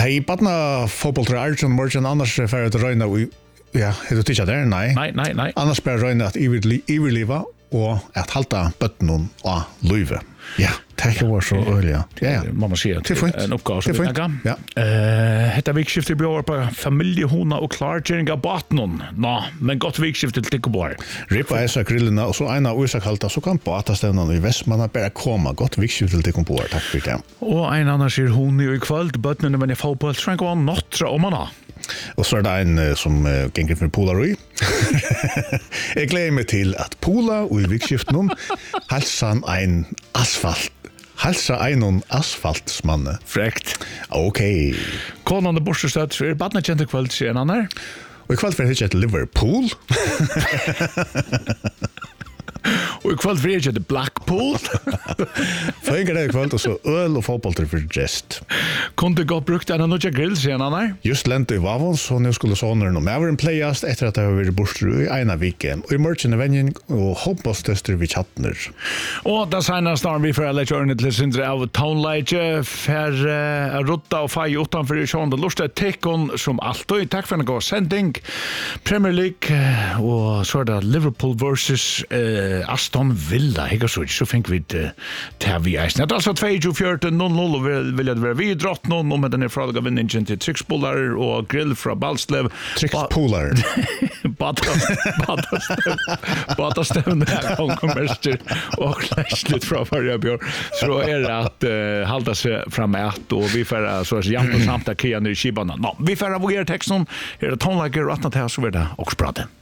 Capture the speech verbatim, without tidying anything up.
Hej, badna fotboll till Arjun Morgan annars för att röna ja, det du tycker där? Nej. Nej, nej, nej. Annars bara röna att överleva och att halta bötten och löve. Ja, tack var så öliga. Ja, ja. Man måste säga det en uppgåva som vi ja. Eh, detta vikskifte blir på familjehona och klargöring av baten. Nå, men gott vikskifte till Tikobor. Rippa är så grillorna och så ena ursak halta så kan batastämnan i Västmanna bara komma. Gott vikskifte till Tikobor. Tack för det. Och en annan ser hon i kväll bötnen men i fotboll så går han nottra om man. Och så är det en som uh, gänger för Polaroi. Jag gleder mig till att Pola och i vikskiften halsan en asfalt. Halsa en asfaltsmanne. Fräckt. Okej. Okay. Konan borstestad för badna kände kväll ser en annan. Och ikväll för det heter Liverpool. Och ikväll för det heter Blackpool. Föngar det ikväll och så öl och fotboll till för gest. Kunde gå brukt en annan grill ser en annan. Just lente i Vavon så nu skulle sånner nog med en playast efter att det har varit borstru i ena viken. Och i merchen av vänjen och hoppas tester vid chattner. Och det senaste har vi för alla körna till Sindre av Townlight för uh, Rutta och Faj utanför i sjön. Det lustar tekon som alltid. Tack för en god sändning. Premier League och så är det Liverpool versus uh, Aston Villa. Hega så så fick vi det där vi är. Det alltså två fjorton noll noll och vill det vara vi drott någon om den är fråga vinningen till Trixbollar och grill från Balslev. Trixbollar. Bata bata bata stämmer konkurrenter och slut från förra björ. Så är det att uh, hålla sig framåt och vi får så jämnt och samt att Kian i Shibana. No, vi får av er texten. Är det tonlager och att det här så är det också prata.